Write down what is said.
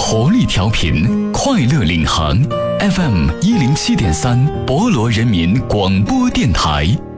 活力调频，快乐领航 FM 107.3，博罗人民广播电台。